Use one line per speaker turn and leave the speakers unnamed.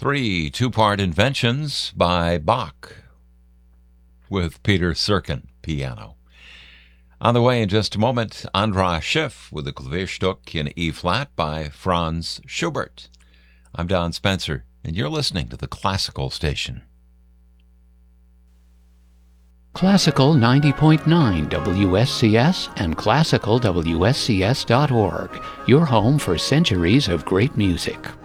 Three two-part inventions by Bach with Peter Serkin, piano. On the way in just a moment, Andras Schiff with the Klavierstück in E-flat by Franz Schubert. I'm Don Spencer, and you're listening to the Classical Station.
Classical 90.9 WSCS and classicalwscs.org, your home for centuries of great music.